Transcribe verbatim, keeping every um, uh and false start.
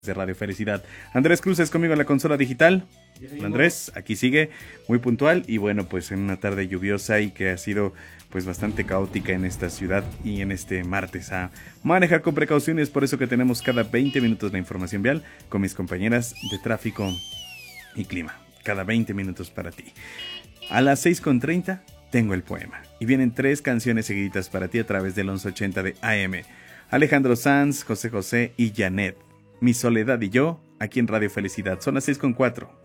de Radio Felicidad. Andrés Cruz es conmigo en la consola digital. Andrés, aquí sigue, muy puntual y bueno, pues en una tarde lluviosa y que ha sido pues bastante caótica en esta ciudad y en este martes. A manejar con precauciones, por eso que tenemos cada veinte minutos la información vial con mis compañeras de tráfico y clima. Cada veinte minutos para ti. A las seis con treinta tengo el poema y vienen tres canciones seguiditas para ti a través del once ochenta de A M. Alejandro Sanz, José José y Janet. Mi soledad y yo, aquí en Radio Felicidad. Son las seis con cuatro.